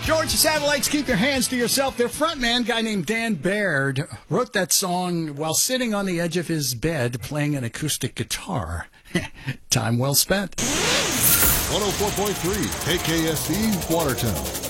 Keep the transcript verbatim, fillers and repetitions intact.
Georgia Satellites, Keep Your Hands to Yourself. Their frontman, a guy named Dan Baird, wrote that song while sitting on the edge of his bed playing an acoustic guitar. Time well spent. one oh four point three K K S C, Watertown.